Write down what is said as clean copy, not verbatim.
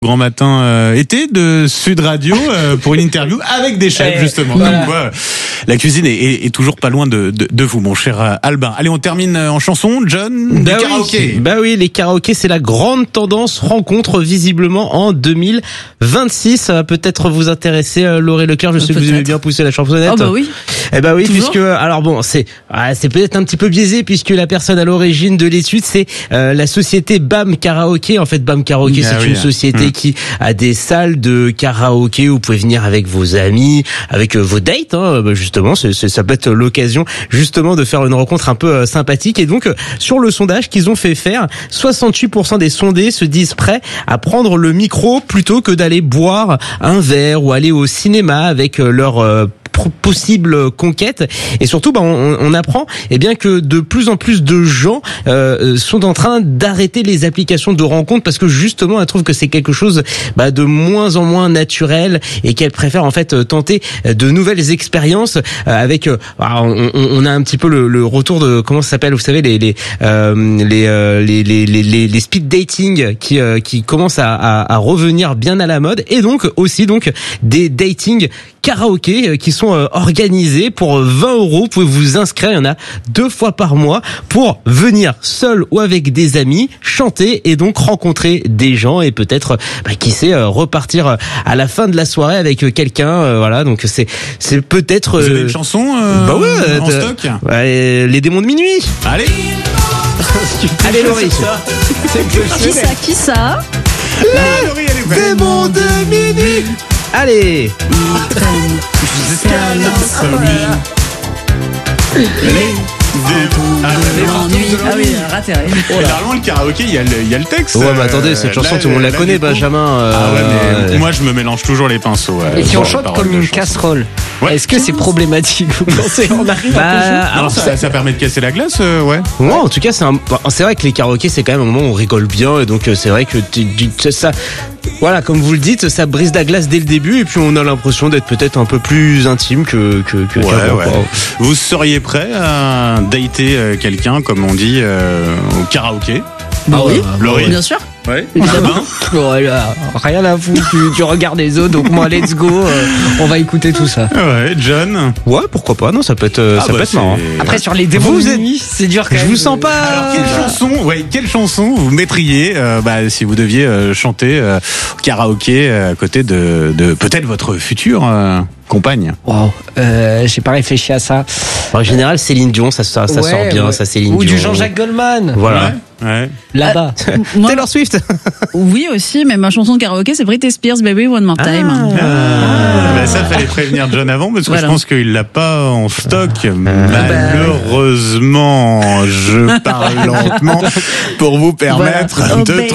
Grand matin été de Sud Radio pour une interview avec des chefs justement. Voilà. Comme quoi, la cuisine est toujours pas loin de vous, mon cher Albin. Allez, on termine en chanson, John, du karaoké. Bah oui, les karaokés, c'est la grande tendance rencontre visiblement en 2026. Ça va peut-être vous intéresser, Laurée Leclerc. Je sais que vous aimez bien pousser la chansonnette. Oh bah oui. Eh bah oui, Toujours. puisque alors bon, c'est peut-être un petit peu biaisé puisque la personne à l'origine de l'étude, c'est la société BAM Karaoké. En fait, BAM Karaoké, c'est une société qui a des salles de karaoké où vous pouvez venir avec vos amis, avec vos dates, justement. Ça peut être l'occasion justement de faire une rencontre un peu sympathique. Et donc, sur le sondage qu'ils ont fait faire, 68% des sondés se disent prêts à prendre le micro plutôt que d'aller boire un verre ou aller au cinéma avec leur possible conquête. Et surtout, on apprend bien que de plus en plus de gens sont en train d'arrêter les applications de rencontres parce que justement, elles trouvent que c'est quelque chose de moins en moins naturel et qu'elles préfèrent en fait tenter de nouvelles expériences avec. On a un petit peu le retour de comment ça s'appelle, vous savez, les speed dating qui commencent à revenir bien à la mode, et donc aussi des dating karaoké qui sont organisés pour 20 €. Vous pouvez vous inscrire, il y en a 2 fois par mois pour venir seul ou avec des amis, chanter et donc rencontrer des gens et peut-être, qui sait, repartir à la fin de la soirée avec quelqu'un. Voilà, donc c'est peut-être... Vous avez une chanson en stock les démons de minuit. Allez. Allez Laurie. Qui ça Laurie, elle est prête. Démons de minuit. Allez. Jusqu'à l'insomnie. Ah oui, raté. Généralement, le karaoké, il y a le texte. Ouais, attendez, cette chanson, tout le monde la connaît, Benjamin. Mais moi, je me mélange toujours les pinceaux. Et si on chante comme une casserole, est-ce que c'est problématique, vous pensez? On arrive alors ça permet de casser la glace, ouais. Ouais, en tout cas, c'est vrai que les karaokés, c'est quand même un moment où on rigole bien, et donc c'est vrai que ça, voilà, comme vous le dites, ça brise la glace dès le début, et puis on a l'impression d'être peut-être un peu plus intime que ouais. Vous seriez prêt à dater quelqu'un, comme on dit, au karaoké? Oui, Laurie. bien sûr. Ouais. Rien à foutre du regard des autres, donc moi let's go, on va écouter tout ça. Ouais, John. Ouais, pourquoi pas, non, ça peut être marrant. Après sur les démos de nuit, c'est dur quand même. Je vous sens pas. Alors quelle chanson vous mettriez si vous deviez chanter au karaoké à côté de peut-être votre future compagne? Wow, j'ai pas réfléchi à ça. En général, Céline Dion, ça sort bien, ça Céline Dion. Ou du Jean-Jacques Goldman. Voilà. Ouais. Là-bas. Taylor Swift. Oui aussi, mais ma chanson de karaoké, c'est Britney Spears, Baby One More Time. Ça fallait prévenir John avant parce que voilà. je pense qu'il l'a pas en stock. Malheureusement, je parle lentement pour vous permettre de